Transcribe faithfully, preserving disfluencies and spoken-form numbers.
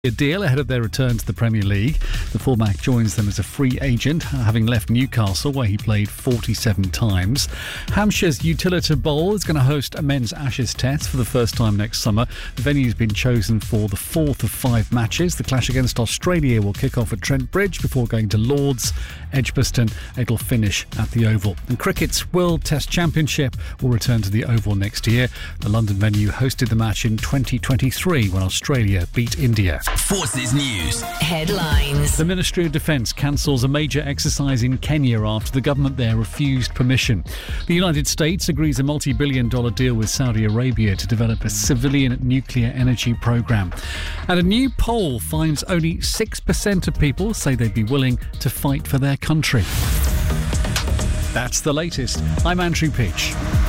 A deal ahead of their return to the Premier League. The fullback joins them as a free agent, having left Newcastle where he played forty-seven times. Hampshire's Utilita Bowl is going to host a men's Ashes test for the first time next summer. The venue's been chosen for the fourth of five matches. The clash against Australia will kick off at Trent Bridge before going to Lords, Edgbaston. It'll finish at the Oval. And cricket's World Test Championship will return to the Oval next year. The London venue hosted the match in twenty twenty-three when Australia beat India. Forces News Headlines. The Ministry of Defence cancels a major exercise in Kenya after the government there refused permission. The United States agrees a multi-billion dollar deal with Saudi Arabia to develop a civilian nuclear energy programme. And a new poll finds only six percent of people say they'd be willing to fight for their country. That's the latest. I'm Andrew Peach.